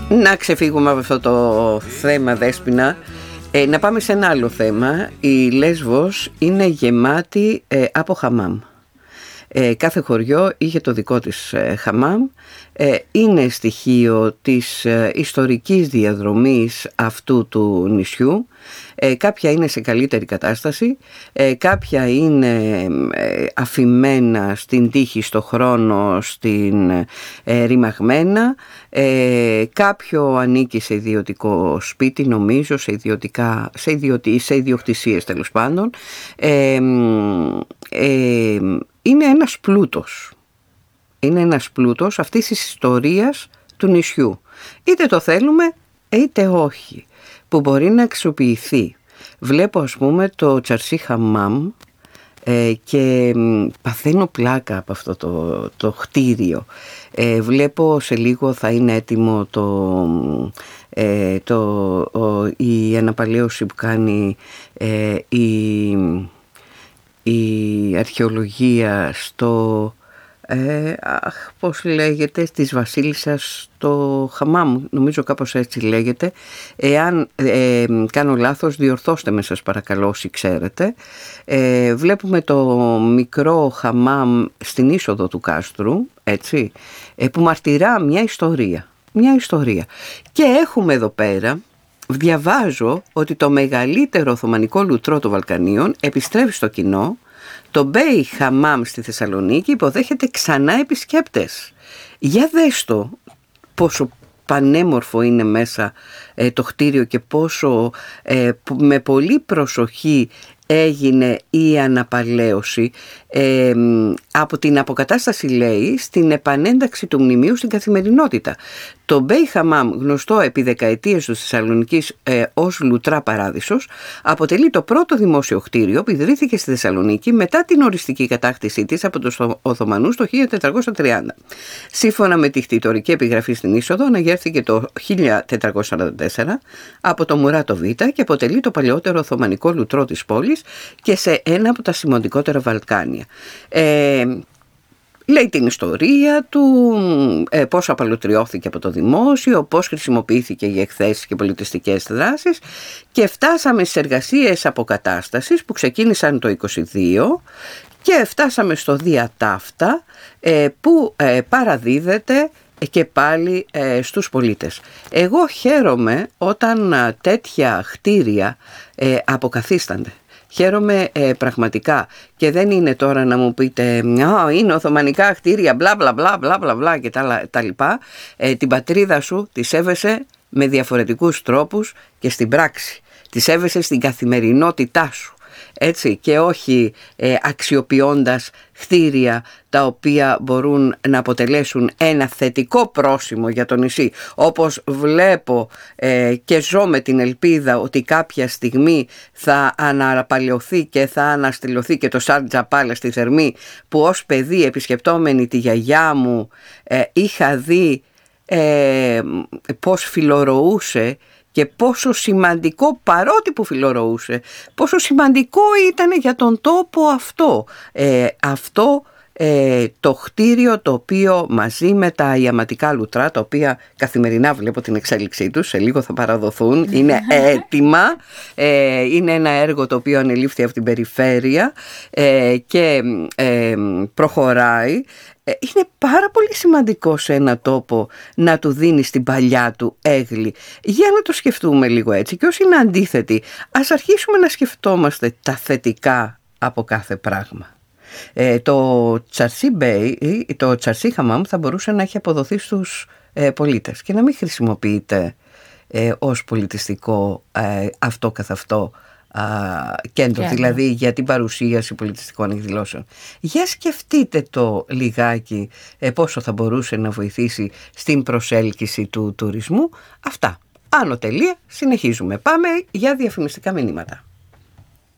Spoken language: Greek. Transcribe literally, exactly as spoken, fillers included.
Να ξεφύγουμε από αυτό το θέμα, Δέσποινα, ε, να πάμε σε ένα άλλο θέμα. Η Λέσβος είναι γεμάτη ε, από χαμάμ. Ε, κάθε χωριό είχε το δικό της ε, χαμάμ. Ε, είναι στοιχείο της ε, ιστορικής διαδρομής αυτού του νησιού. Ε, κάποια είναι σε καλύτερη κατάσταση, ε, κάποια είναι ε, αφημένα στην τύχη, στο χρόνο, στην ε, ρημαγμένα. Ε, κάποιο ανήκει σε ιδιωτικό σπίτι, νομίζω, σε, ιδιωτικά, σε, ιδιωτι, σε ιδιοκτησίες τέλος πάντων. Ε, ε, είναι ένας πλούτος. Είναι ένας πλούτος αυτής της ιστορίας του νησιού. Είτε το θέλουμε είτε όχι, που μπορεί να αξιοποιηθεί. Βλέπω ας πούμε το Τσαρσί Χαμάμ ε, και παθαίνω πλάκα από αυτό το, το κτίριο. Ε, βλέπω σε λίγο θα είναι έτοιμο το, ε, το, ο, η αναπαλαίωση που κάνει ε, η, η αρχαιολογία στο... Ε, αχ, πώς λέγεται, της βασίλισσας στο Χαμάμ, νομίζω κάπως έτσι λέγεται. Εάν ε, κάνω λάθος, διορθώστε με σας παρακαλώ όσοι ξέρετε. Ε, βλέπουμε το μικρό Χαμάμ στην είσοδο του κάστρου, έτσι, ε, που μαρτυρά μια ιστορία, μια ιστορία. Και έχουμε εδώ πέρα, διαβάζω ότι το μεγαλύτερο οθωμανικό λουτρό των Βαλκανίων επιστρέφει στο κοινό. Το Μπέι Χαμάμ στη Θεσσαλονίκη υποδέχεται ξανά επισκέπτες. Για δες το πόσο πανέμορφο είναι μέσα ε, το κτίριο και πόσο ε, με πολύ προσοχή έγινε η αναπαλαίωση ε, από την αποκατάσταση, λέει, στην επανένταξη του μνημείου στην καθημερινότητα. Το Μπέι Χαμάμ, γνωστό επί δεκαετίες της Θεσσαλονικής ε, ως Λουτρά Παράδεισος, αποτελεί το πρώτο δημόσιο κτίριο που ιδρύθηκε στη Θεσσαλονίκη μετά την οριστική κατάκτησή της από τους Οθωμανούς το χίλια τετρακόσια τριάντα. Σύμφωνα με τη χτιτορική επιγραφή στην είσοδο, αναγέρθηκε το χίλια τετρακόσια σαράντα τέσσερα από το Μουράτο Β και αποτελεί το παλαιότερο Οθωμανικό λουτρό της πόλης και σε ένα από τα σημαντικότερα Βαλκάνια. Ε, Λέει την ιστορία του, ε, πώς απαλωτριώθηκε από το δημόσιο, πώς χρησιμοποιήθηκε για εκθέσεις και πολιτιστικές δράσεις και φτάσαμε στις εργασίες αποκατάστασης που ξεκίνησαν το είκοσι δύο και φτάσαμε στο διατάφτα ε, που ε, παραδίδεται και πάλι ε, στους πολίτες. Εγώ χαίρομαι όταν ε, τέτοια κτίρια ε, αποκαθίστανται. Χαίρομαι ε, πραγματικά και δεν είναι τώρα να μου πείτε είναι οθωμανικά κτίρια μπλα μπλα μπλα μπλα μπλα μπλα και τα, τα λοιπά. Ε, την πατρίδα σου τη σέβεσαι με διαφορετικούς τρόπους και στην πράξη. Τη σέβεσαι στην καθημερινότητά σου. Έτσι, και όχι ε, αξιοποιώντας κτίρια τα οποία μπορούν να αποτελέσουν ένα θετικό πρόσημο για το νησί, όπως βλέπω ε, και ζω με την ελπίδα ότι κάποια στιγμή θα αναπαλαιωθεί και θα αναστηλωθεί και το Σάρτζα Πάλε στη Θερμή, που ως παιδί επισκεπτόμενη τη γιαγιά μου ε, είχα δει ε, πώς φιλορροούσε και πόσο σημαντικό, παρότι που φιλορροούσε, πόσο σημαντικό ήταν για τον τόπο αυτό. Ε, αυτό ε, το κτίριο το οποίο μαζί με τα ιαματικά λουτρά, τα οποία καθημερινά βλέπω την εξέλιξή τους, σε λίγο θα παραδοθούν, είναι έτοιμα. Ε, είναι ένα έργο το οποίο ανελήφθη από την περιφέρεια ε, και ε, προχωράει. Είναι πάρα πολύ σημαντικό σε ένα τόπο να του δίνει την παλιά του έγλη. Για να το σκεφτούμε λίγο έτσι. Και όσοι είναι αντίθετοι, ας αρχίσουμε να σκεφτόμαστε τα θετικά από κάθε πράγμα. Ε, το Τσαρσί Μπέι, το Τσαρσί Χαμάμ θα μπορούσε να έχει αποδοθεί στους ε, πολίτες και να μην χρησιμοποιείται ε, ως πολιτιστικό ε, αυτό καθ' αυτό Α, κέντρο, yeah, δηλαδή για την παρουσίαση πολιτιστικών εκδηλώσεων. Για σκεφτείτε το λιγάκι ε, πόσο θα μπορούσε να βοηθήσει στην προσέλκυση του τουρισμού. Αυτά. Άνω τελεία, συνεχίζουμε. Πάμε για διαφημιστικά μηνύματα.